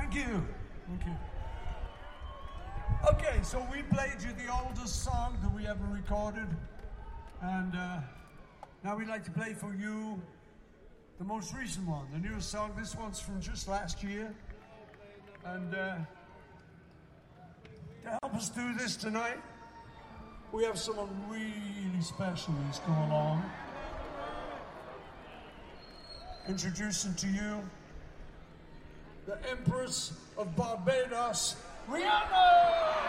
Thank you. Thank you. Okay, so we played you the oldest song that we ever recorded. And now we'd like to play for you the most recent one, the newest song. This one's from just last year. And to help us do this tonight, we have someone really special who's come along. Introducing to you the Empress of Barbados, Rihanna!